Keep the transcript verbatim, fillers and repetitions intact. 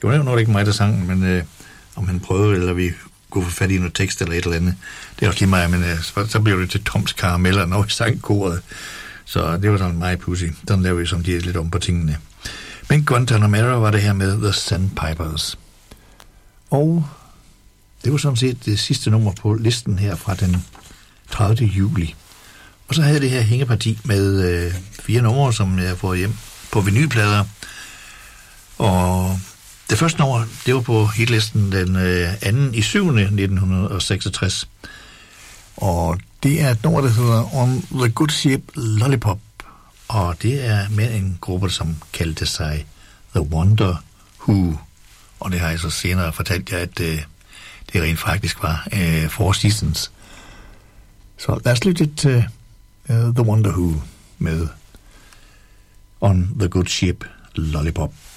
var jo nok ikke mig, der sang, men øh, om han prøvede, eller vi kunne få fat i noget tekst eller et eller andet. Det er også lige mig, men øh, så, så blev det til Toms Karameller, når vi sang koret. Så det var sådan meget pudsigt. Sådan laver vi som de er lidt om på tingene. Men Guantanamera var det her med The Sandpipers. Og det var sådan set det sidste nummer på listen her fra den tredivte juli. Og så havde jeg det her hængeparti med øh, fire numre, som jeg får hjem på vinylplader. Og det første nummer, det var på hitlisten den øh, anden i syvende nitten seksogtres. Og det er et nummer, der hedder On the Good Ship Lollipop. Og det er med en gruppe, som kaldte sig The Wonder Who. Og det har jeg så senere fortalt jer, at øh, det rent faktisk var øh, Four Seasons. Så lad os lytte til uh, The Wonder Who med On the Good Ship Lollipop.